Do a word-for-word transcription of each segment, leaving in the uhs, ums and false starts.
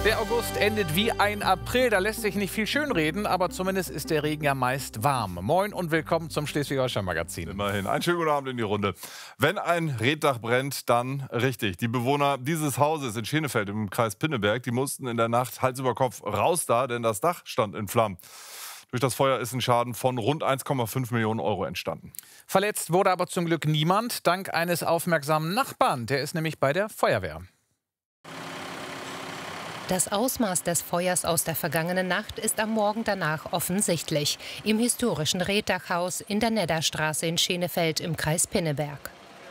Der August endet wie ein April, da lässt sich nicht viel schönreden, aber zumindest ist der Regen ja meist warm. Moin und willkommen zum Schleswig-Holstein-Magazin. Immerhin. Einen schönen guten Abend in die Runde. Wenn ein Reetdach brennt, dann richtig. Die Bewohner dieses Hauses in Schenefeld im Kreis Pinneberg, die mussten in der Nacht Hals über Kopf raus da, denn das Dach stand in Flammen. Durch das Feuer ist ein Schaden von rund eins Komma fünf Millionen Euro entstanden. Verletzt wurde aber zum Glück niemand, dank eines aufmerksamen Nachbarn. Der ist nämlich bei der Feuerwehr. Das Ausmaß des Feuers aus der vergangenen Nacht ist am Morgen danach offensichtlich. Im historischen Reetdachhaus in der Nedderstraße in Schenefeld im Kreis Pinneberg.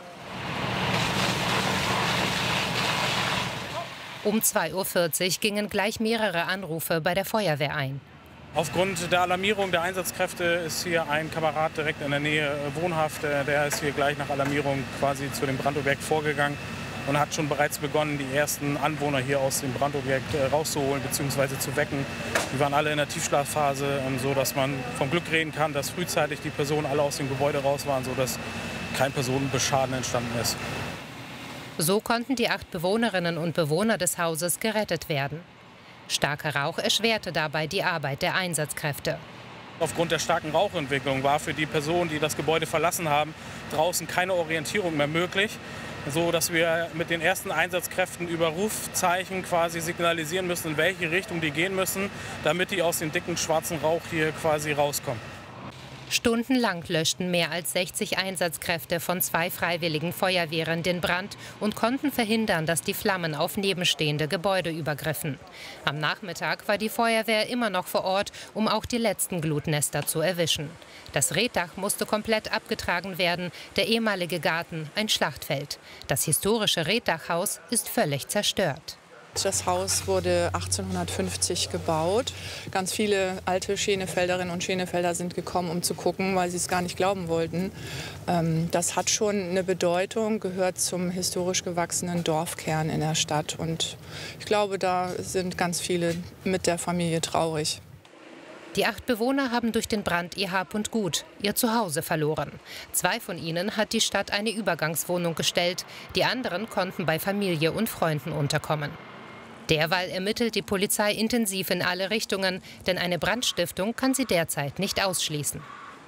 Um zwei Uhr vierzig gingen gleich mehrere Anrufe bei der Feuerwehr ein. Aufgrund der Alarmierung der Einsatzkräfte ist hier ein Kamerad direkt in der Nähe wohnhaft. Der ist hier gleich nach Alarmierung quasi zu dem Brandobjekt vorgegangen und hat schon bereits begonnen, die ersten Anwohner hier aus dem Brandobjekt rauszuholen bzw. zu wecken. Die waren alle in der Tiefschlafphase, so dass man vom Glück reden kann, dass frühzeitig die Personen alle aus dem Gebäude raus waren, sodass kein Personenbeschaden entstanden ist. So konnten die acht Bewohnerinnen und Bewohner des Hauses gerettet werden. Starker Rauch erschwerte dabei die Arbeit der Einsatzkräfte. Aufgrund der starken Rauchentwicklung war für die Personen, die das Gebäude verlassen haben, draußen keine Orientierung mehr möglich, so dass wir mit den ersten Einsatzkräften über Rufzeichen quasi signalisieren müssen, in welche Richtung die gehen müssen, damit die aus dem dicken schwarzen Rauch hier quasi rauskommen. Stundenlang löschten mehr als sechzig Einsatzkräfte von zwei freiwilligen Feuerwehren den Brand und konnten verhindern, dass die Flammen auf nebenstehende Gebäude übergriffen. Am Nachmittag war die Feuerwehr immer noch vor Ort, um auch die letzten Glutnester zu erwischen. Das Reetdach musste komplett abgetragen werden, der ehemalige Garten ein Schlachtfeld. Das historische Reetdachhaus ist völlig zerstört. Das Haus wurde achtzehnhundertfünfzig gebaut. Ganz viele alte Schenefelderinnen und Schenefelder sind gekommen, um zu gucken, weil sie es gar nicht glauben wollten. Das hat schon eine Bedeutung, gehört zum historisch gewachsenen Dorfkern in der Stadt. Und ich glaube, da sind ganz viele mit der Familie traurig. Die acht Bewohner haben durch den Brand ihr Hab und Gut, ihr Zuhause verloren. Zwei von ihnen hat die Stadt eine Übergangswohnung gestellt. Die anderen konnten bei Familie und Freunden unterkommen. Derweil ermittelt die Polizei intensiv in alle Richtungen, denn eine Brandstiftung kann sie derzeit nicht ausschließen.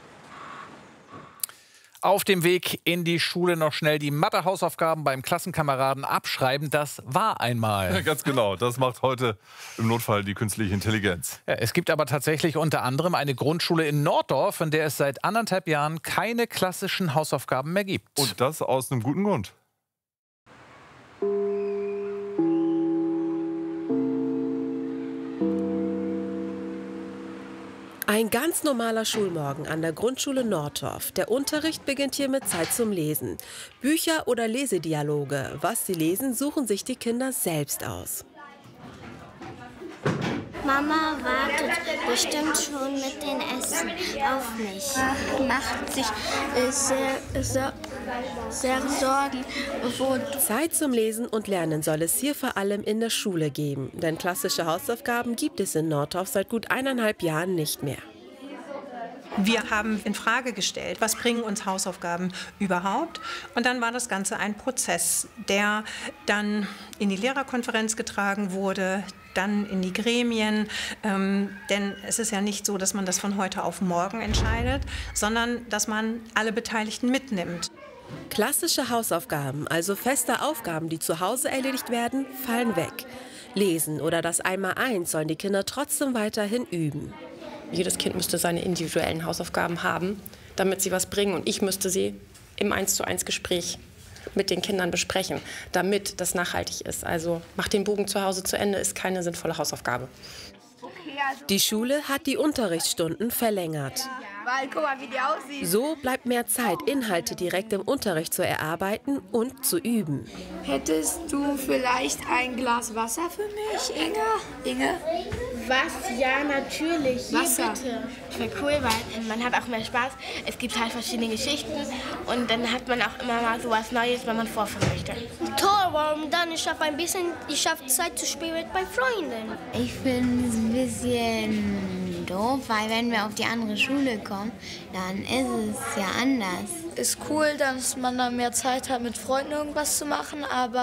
Auf dem Weg in die Schule noch schnell die Mathe-Hausaufgaben beim Klassenkameraden abschreiben, das war einmal. Ja, ganz genau, das macht heute im Notfall die künstliche Intelligenz. Ja, es gibt aber tatsächlich unter anderem eine Grundschule in Norddorf, in der es seit anderthalb Jahren keine klassischen Hausaufgaben mehr gibt. Und das aus einem guten Grund. Ein ganz normaler Schulmorgen an der Grundschule Norddorf. Der Unterricht beginnt hier mit Zeit zum Lesen. Bücher oder Lesedialoge. Was sie lesen, suchen sich die Kinder selbst aus. Mama wartet bestimmt schon mit dem Essen auf mich. Macht sich äh, sehr, sehr, sehr Sorgen. Wo Zeit zum Lesen und Lernen soll es hier vor allem in der Schule geben. Denn klassische Hausaufgaben gibt es in Norddorf seit gut eineinhalb Jahren nicht mehr. Wir haben in Frage gestellt, was bringen uns Hausaufgaben überhaupt? Und dann war das Ganze ein Prozess, der dann in die Lehrerkonferenz getragen wurde, dann in die Gremien. Ähm, denn es ist ja nicht so, dass man das von heute auf morgen entscheidet, sondern dass man alle Beteiligten mitnimmt. Klassische Hausaufgaben, also feste Aufgaben, die zu Hause erledigt werden, fallen weg. Lesen oder das Einmaleins sollen die Kinder trotzdem weiterhin üben. Jedes Kind müsste seine individuellen Hausaufgaben haben, damit sie was bringen. Und ich müsste sie im eins zu eins Gespräch mit den Kindern besprechen, damit das nachhaltig ist. Also macht den Bogen zu Hause zu Ende, ist keine sinnvolle Hausaufgabe. Die Schule hat die Unterrichtsstunden verlängert. Weil, guck mal, wie die aussieht. So bleibt mehr Zeit, Inhalte direkt im Unterricht zu erarbeiten und zu üben. Hättest du vielleicht ein Glas Wasser für mich, Inge? Inge? Was? Ja, natürlich. Hier, Wasser. bitte. Das wäre cool, weil man hat auch mehr Spaß. Es gibt halt verschiedene Geschichten und dann hat man auch immer mal so was Neues, wenn man vorführen möchte. Toll, warum dann? Ich schaffe ein bisschen, ich schaffe Zeit zu spielen mit meinen Freunden. Ich finde es ein bisschen doof, weil wenn wir auf die andere Schule kommen, dann ist es ja anders. Ist cool, dass man dann mehr Zeit hat, mit Freunden irgendwas zu machen, aber